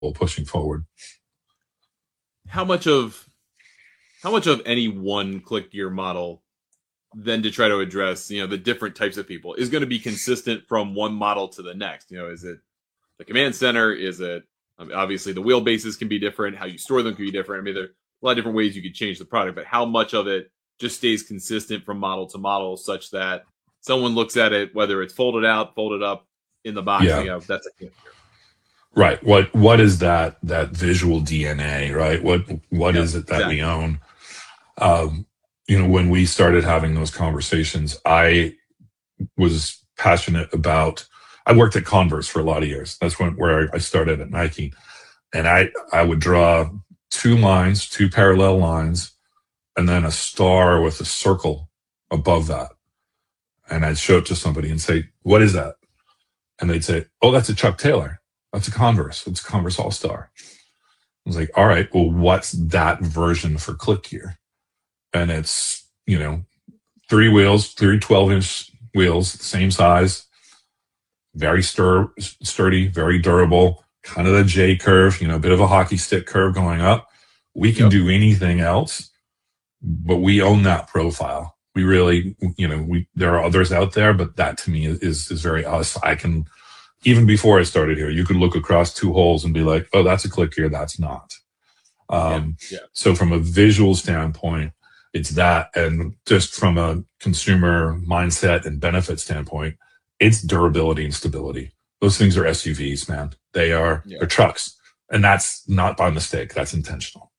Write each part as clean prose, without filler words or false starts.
pushing forward. How much of any one click gear model then to try to address, the different types of people is going to be consistent from one model to the next? Is it the command center? Is it, obviously the wheelbases can be different. How you store them can be different. I mean, there are a lot of different ways you could change the product, but how much of it just stays consistent from model to model such that someone looks at it, whether it's folded out, folded up in the box, Yeah. that's a click gear. Right. What is that visual DNA, right? What Yeah, is it that we exactly. own? Um, when we started having those conversations, I was passionate about. I worked at Converse for a lot of years. That's where I started at Nike, and I would draw two parallel lines, and then a star with a circle above that, and I'd show it to somebody and say, "What is that?" And they'd say, "Oh, that's a Chuck Taylor. That's a Converse. It's a Converse All Star." I was like, "All right, well, what's that version for click gear?" And it's, three wheels, three 12-inch wheels, same size, very sturdy, very durable, kind of the J curve, a bit of a hockey stick curve going up. We can Yep. do anything else, but we own that profile. We really, there are others out there, but that to me is very us. I can, even before I started here, you could look across two holes and be like, oh, that's a click here, that's not. Yeah. Yeah. So from a visual standpoint, it's that. And just from a consumer mindset and benefit standpoint, it's durability and stability. Those things are SUVs, man. They're Yeah. trucks. And that's not by mistake. That's intentional.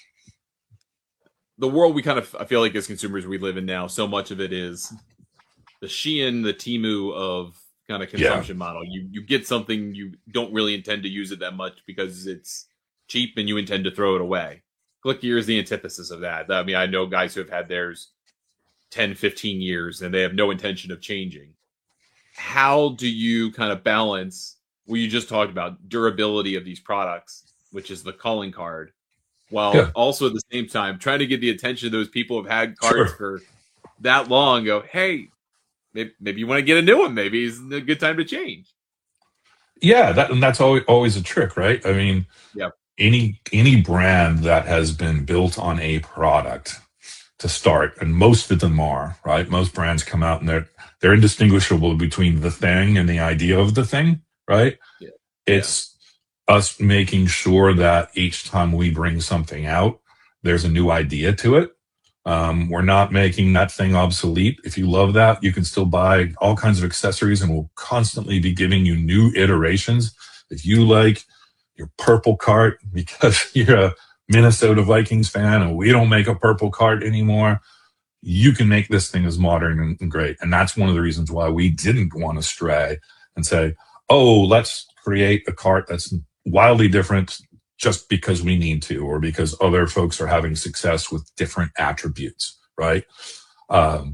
The world I feel like as consumers we live in now, so much of it is the Shein, the Temu of kind of Yeah. consumption model. You get something, you don't really intend to use it that much because it's cheap and you intend to throw it away. Click gear is the antithesis of that. I mean, I know guys who have had theirs 10, 15 years and they have no intention of changing. How do you kind of balance what you just talked about, durability of these products, which is the calling card, while Yeah. also at the same time trying to get the attention of those people who've had cards Sure. for that long? Go, hey, maybe you want to get a new one. Maybe it's a good time to change. Yeah. And that's always a trick, right? I mean, Yep. any brand that has been built on a product to start, and most of them are, right? Most brands come out and they're indistinguishable between the thing and the idea of the thing, right? Yeah. Yeah. It's us making sure that each time we bring something out, there's a new idea to it. We're not making that thing obsolete. If you love that, you can still buy all kinds of accessories, and we'll constantly be giving you new iterations. If you like your purple cart because you're a Minnesota Vikings fan and we don't make a purple cart anymore, you can make this thing as modern and great. And that's one of the reasons why we didn't want to stray and say, oh, let's create a cart that's wildly different just because we need to, or because other folks are having success with different attributes, right? Um,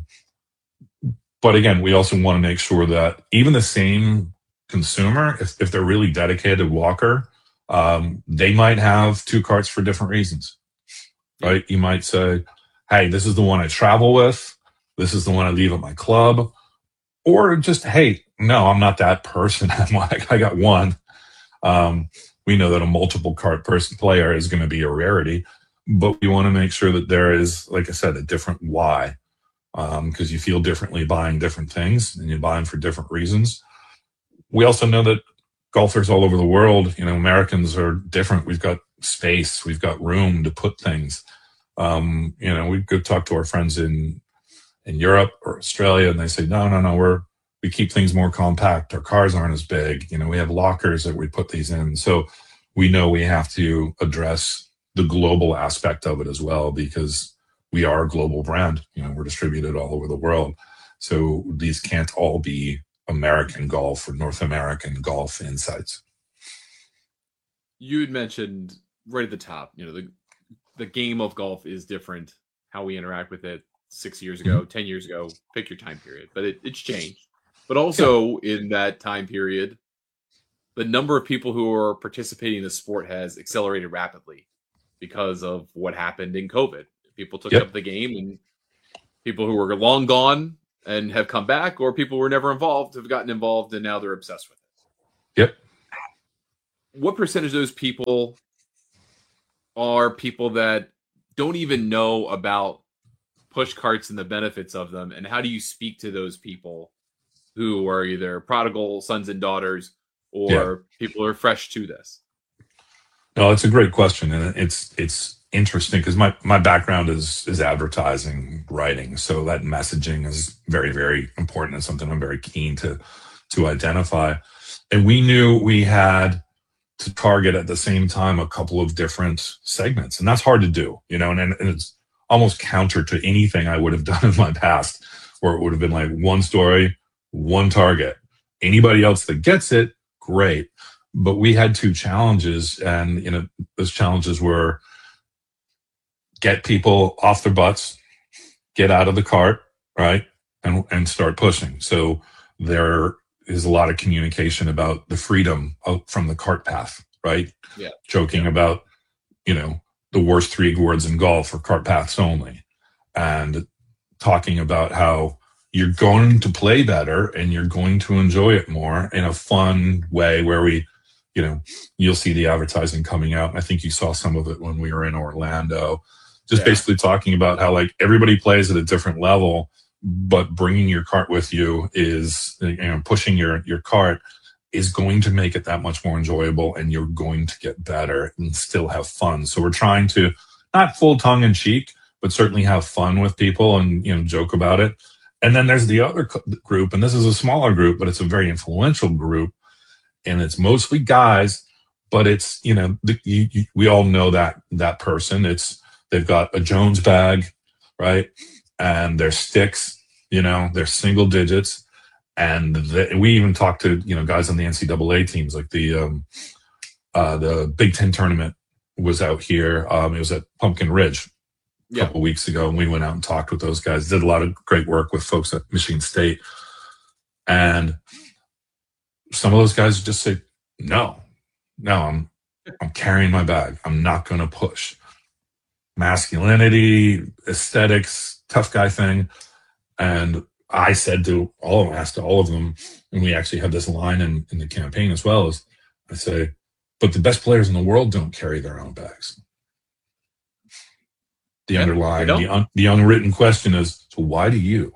but again, we also want to make sure that even the same consumer, if they're really dedicated walker, they might have two carts for different reasons, right? You might say, hey, this is the one I travel with. This is the one I leave at my club. Or just, hey, no, I'm not that person. I got one. We know that a multiple cart person player is going to be a rarity, but we want to make sure that there is, like I said, a different why, because you feel differently buying different things and you buy them for different reasons. We also know that golfers all over the world, Americans are different. We've got space, we've got room to put things. We could talk to our friends in Europe or Australia, and they say, no, we keep things more compact. Our cars aren't as big. We have lockers that we put these in. So we know we have to address the global aspect of it as well, because we are a global brand. We're distributed all over the world. So these can't all be American golf or North American golf insights. You had mentioned right at the top, the game of golf is different. How we interact with it 6 years ago, 10 years ago, pick your time period, but it's changed. But also in that time period, the number of people who are participating in the sport has accelerated rapidly because of what happened in COVID. People took Yep. up the game, and people who were long gone and have come back, or people who were never involved have gotten involved and now they're obsessed with it. Yep. what percentage of those people are people that don't even know about push carts and the benefits of them, and how do you speak to those people who are either prodigal sons and daughters Yeah. or people who are fresh to this? No, it's a great question, and it's interesting because my background is advertising writing, so that messaging is very, very important and something I'm very keen to identify. And we knew we had to target at the same time a couple of different segments, and that's hard to do, and it's almost counter to anything I would have done in my past, where it would have been like one story, one target. Anybody else that gets it, great. But we had two challenges, and those challenges were get people off their butts, get out of the cart, right, and start pushing. So there is a lot of communication about the freedom from the cart path, right? Yeah. Joking about the worst three words in golf are cart paths only, and talking about how you're going to play better and you're going to enjoy it more in a fun way where you'll see the advertising coming out. I think you saw some of it when we were in Orlando, just basically talking about how like everybody plays at a different level, but bringing your cart with you is, pushing your cart is going to make it that much more enjoyable, and you're going to get better and still have fun. So we're trying to not full tongue in cheek, but certainly have fun with people and, joke about it. And then there's the other group, and this is a smaller group, but it's a very influential group, and it's mostly guys, but it's, we all know that person. They've got a Jones bag, right? And their sticks, they're single digits. And we even talked to, guys on the NCAA teams, like the Big Ten tournament was out here. It was at Pumpkin Ridge a couple weeks ago, and we went out and talked with those guys, did a lot of great work with folks at Michigan State. And some of those guys just say, no, I'm carrying my bag. I'm not going to push. Masculinity, aesthetics, tough guy thing. And I said to all of them, asked all of them, and we actually have this line in the campaign as well, is I say, but the best players in the world don't carry their own bags. The underlying, the unwritten question is, so why do you?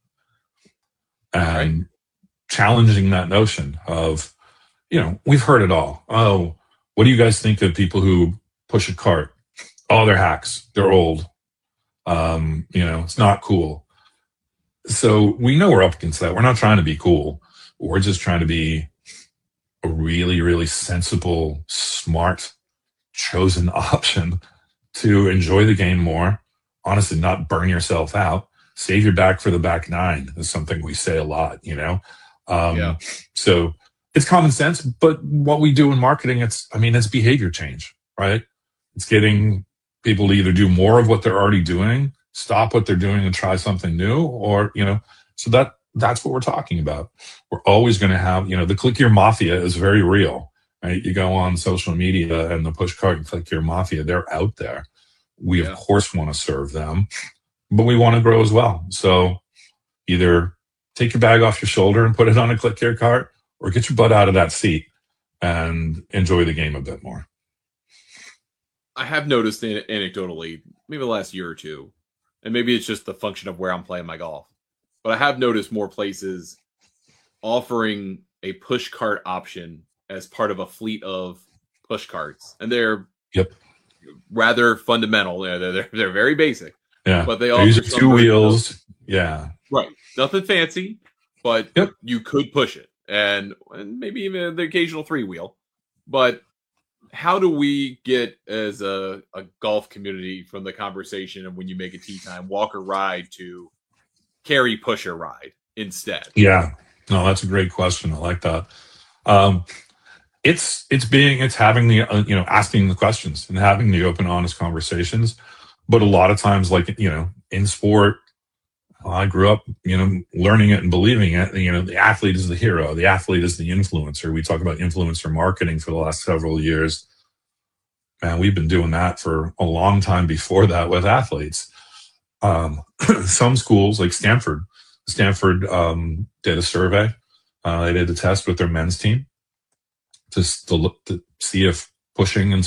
And challenging that notion of, we've heard it all. Oh, what do you guys think of people who push a cart? Oh, they're hacks. They're old. It's not cool. So we know we're up against that. We're not trying to be cool. We're just trying to be a really, really sensible, smart, chosen option to enjoy the game more. Honestly, not burn yourself out. Save your back for the back nine is something we say a lot, So it's common sense, but what we do in marketing, it's behavior change, right? It's getting people to either do more of what they're already doing, stop what they're doing and try something new, or, so that's what we're talking about. We're always going to have, the Click Your Mafia is very real, right? You go on social media and the push cart and Click Your Mafia, they're out there. We, of course, want to serve them, but we want to grow as well. So either take your bag off your shoulder and put it on a Click Your cart, or get your butt out of that seat and enjoy the game a bit more. I have noticed anecdotally, maybe the last year or two, and maybe it's just the function of where I'm playing my golf, but I have noticed more places offering a push cart option as part of a fleet of push carts, and they're rather fundamental. They're very basic. Yeah, but they offer using two wheels. Yeah, right. Nothing fancy, but you could push it, and maybe even the occasional three wheel. But how do we get, as a golf community, from the conversation of when you make a tee time, walk or ride, to carry, push or ride instead? Yeah, no, that's a great question. I like that. It's having the asking the questions and having the open, honest conversations. But a lot of times, like in sport, I grew up learning it and believing it. The athlete is the hero. The athlete is the influencer. We talk about influencer marketing for the last several years. Man, we've been doing that for a long time before that with athletes. Some schools, like Stanford did a survey. They did a test with their men's team. to look to see if pushing and